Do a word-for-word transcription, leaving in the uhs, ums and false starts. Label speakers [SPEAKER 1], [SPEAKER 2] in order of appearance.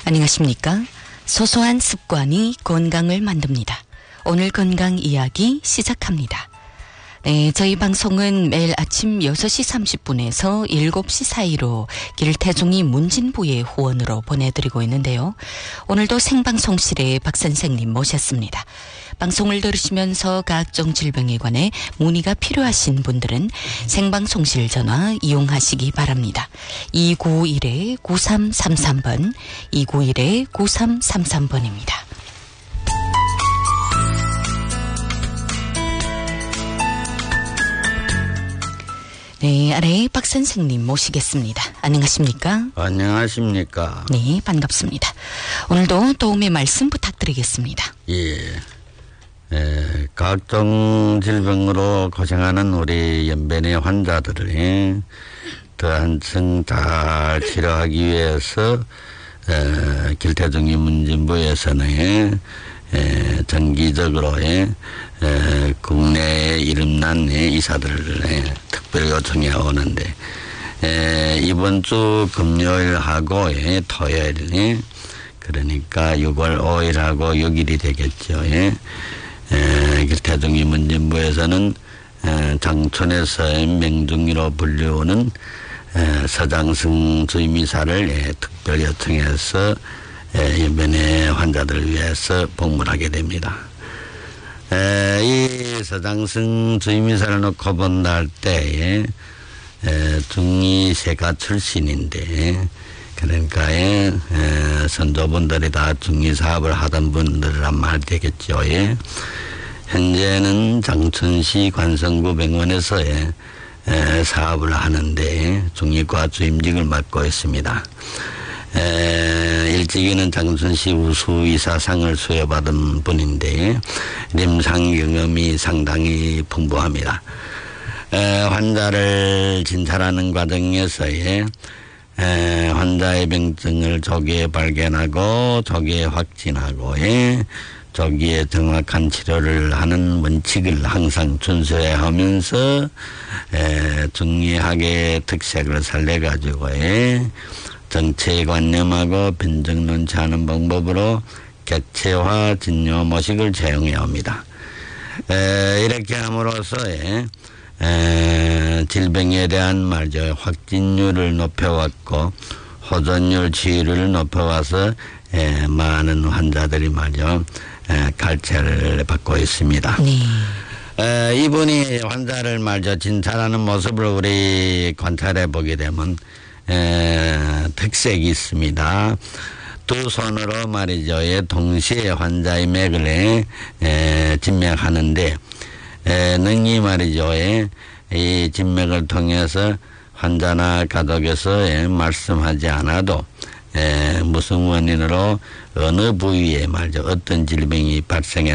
[SPEAKER 1] 안녕하십니까? 소소한 습관이 건강을 만듭니다. 오늘 건강 이야기 시작합니다. 네, 저희 방송은 매일 아침 여섯 시 삼십 분에서 일곱 시 사이로 길태종이 문진부의 후원으로 보내드리고 있는데요. 오늘도 생방송실에 박 선생님 모셨습니다. 방송을 들으시면서 각종 질병에 관해 문의가 필요하신 분들은 생방송실 전화 이용하시기 바랍니다. 이구일 구삼삼삼 번, 이구일 구삼삼삼 번입니다. 네, 아래 박 선생님 모시겠습니다. 안녕하십니까?
[SPEAKER 2] 안녕하십니까?
[SPEAKER 1] 네, 반갑습니다. 오늘도 도움의 말씀 부탁드리겠습니다.
[SPEAKER 2] 예. 에, 각종 질병으로 고생하는 우리 연변의 환자들을 더 한층 잘 치료하기 위해서 에, 길태종이 문진부에서는 에, 정기적으로 에, 에, 국내에 이름난 의사들을 에, 특별히 요청해 오는데 에, 이번 주 금요일하고 에, 토요일 에, 그러니까 유월 오일하고 육일이 되겠죠. 에. 에, 길태종이 문진부에서는 에, 장촌에서 맹중이로 불리우는 에, 서장승 주임이사를 에, 특별 요청해서 연변의 환자들을 위해서 복무하게 됩니다. 에, 이 서장승 주임이사를 놓고 본다 할 때에 에, 중의세가 출신인데 그러니까 에, 선조분들이 다 중의사업을 하던 분들이란 말 되겠죠. 예. 현재는 장천시 관성구 병원에서 에, 사업을 하는데 중의과 주임직을 맡고 있습니다. 에, 일찍이는 장천시 우수의사상을 수여받은 분인데临床 경험이 상당히 풍부합니다. 에, 환자를 진찰하는 과정에서의 에, 환자의 병증을 조기에 발견하고 조기에 확진하고 에, 조기에 정확한 치료를 하는 원칙을 항상 준수해야 하면서 에, 중의학의 특색을 살려가지고 에, 정체관념하고 변증 논치 하는 방법으로 객체화 진료 모식을 채용해야 합니다. 에, 이렇게 함으로써 에, 에, 질병에 대한 말이죠 확진율을 높여왔고 호전율 치유를 높여와서 에, 많은 환자들이 말이죠 에, 갈채를 받고 있습니다.
[SPEAKER 1] 네.
[SPEAKER 2] 에, 이분이 환자를 말이죠 진찰하는 모습을 우리 관찰해 보게 되면 에, 특색이 있습니다. 두 손으로 말이죠 예, 동시에 환자의 맥을 에, 진맥하는데 에, 능히 말이죠 예, 이 진맥을 통해서 환자나 가족에서 예, 말씀하지 않아도 에, 무슨 원인으로 어느 부위에 말이죠 어떤 질병이 발생해